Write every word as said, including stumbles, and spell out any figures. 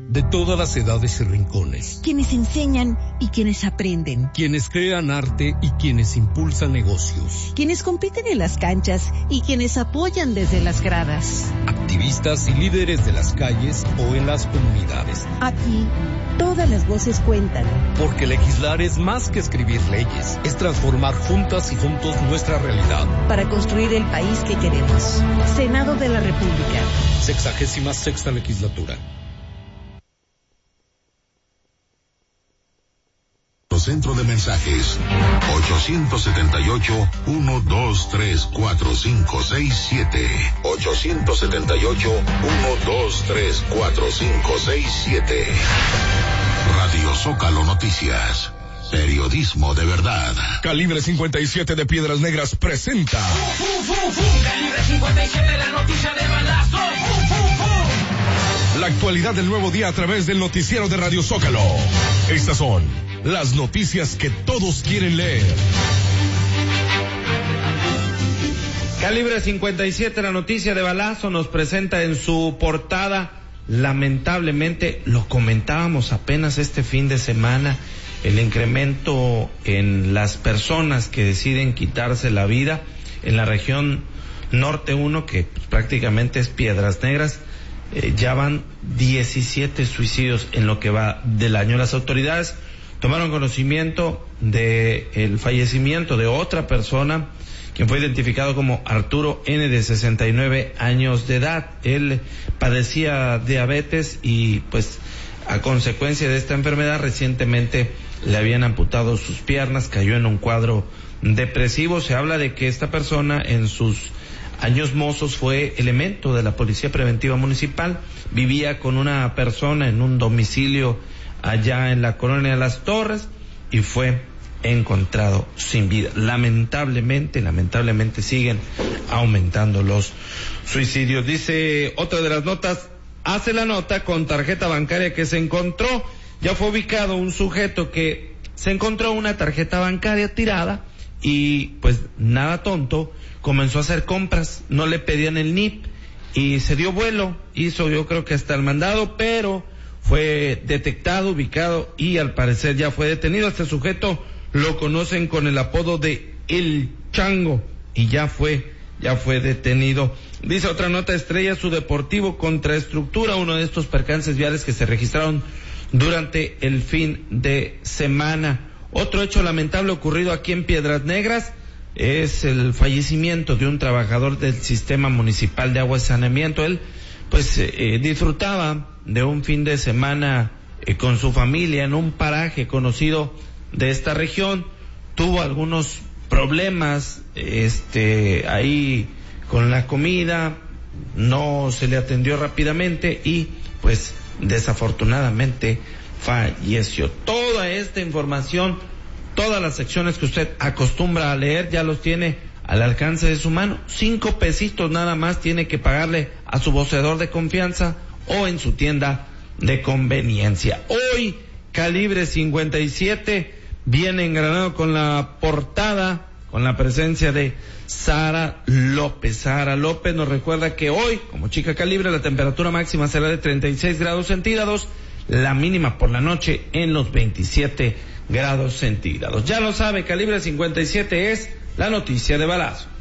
de todas las edades y rincones. Quienes enseñan y quienes aprenden. Quienes crean arte y quienes impulsan negocios. Quienes compiten en las canchas y quienes apoyan desde las gradas. Activistas y líderes de las calles o en las comunidades. Aquí, todas las voces cuentan. Porque legislar es más que escribir leyes, es transformar juntas y juntos nuestra realidad. Para construir el país que queremos. Senado de la República. Sexagésima sexta legislatura. Centro de mensajes ocho siete ocho, uno dos tres cuatro cinco seis siete ocho siete ocho, uno dos tres cuatro cinco seis siete. Radio Zócalo Noticias, periodismo de verdad. Calibre cincuenta y siete de Piedras Negras presenta ¡Fu, fu, fu, fu! Calibre cincuenta y siete, la noticia de balazo. ¡Fu, fu, fu! la actualidad del nuevo día a través del noticiero de Radio Zócalo. Estas son las noticias que todos quieren leer. Calibre cincuenta y siete, la noticia de balazo, nos presenta en su portada, lamentablemente, lo comentábamos apenas este fin de semana, el incremento en las personas que deciden quitarse la vida en la región Norte uno, que pues, prácticamente es Piedras Negras. Eh, ya van diecisiete suicidios en lo que va del año. Las autoridades tomaron conocimiento de el fallecimiento de otra persona, quien fue identificado como Arturo N, de sesenta y nueve años de edad. Él padecía diabetes y pues a consecuencia de esta enfermedad recientemente le habían amputado sus piernas, cayó en un cuadro depresivo. Se habla de que esta persona en sus años mozos fue elemento de la Policía Preventiva Municipal, vivía con una persona en un domicilio allá en la colonia de Las Torres y fue encontrado sin vida. Lamentablemente, lamentablemente siguen aumentando los suicidios. Dice otra de las notas, hace la nota con tarjeta bancaria que se encontró. Ya fue ubicado un sujeto que se encontró una tarjeta bancaria tirada y pues nada tonto, comenzó a hacer compras, no le pedían el N I P y se dio vuelo, hizo yo creo que hasta el mandado, pero fue detectado, ubicado y al parecer ya fue detenido. Este sujeto lo conocen con el apodo de El Chango y ya fue, ya fue detenido. Dice otra nota, estrella su Deportivo contra estructura, uno de estos percances viales que se registraron durante el fin de semana. Otro hecho lamentable ocurrido aquí en Piedras Negras es el fallecimiento de un trabajador del Sistema Municipal de Agua y Saneamiento. Él pues eh, disfrutaba de un fin de semana eh, con su familia en un paraje conocido de esta región. Tuvo algunos problemas este ahí con la comida, no se le atendió rápidamente y pues desafortunadamente falleció. Toda esta información, todas las secciones que usted acostumbra a leer, ya los tiene al alcance de su mano. Cinco pesitos nada más tiene que pagarle a su voceador de confianza o en su tienda de conveniencia. Hoy, Calibre cincuenta y siete viene engranado con la portada, con la presencia de Sara López. Sara López nos recuerda que hoy, como chica Calibre, la temperatura máxima será de treinta y seis grados centígrados, la mínima por la noche en los veintisiete grados centígrados. Ya lo sabe, Calibre cincuenta y siete es la noticia de balazo.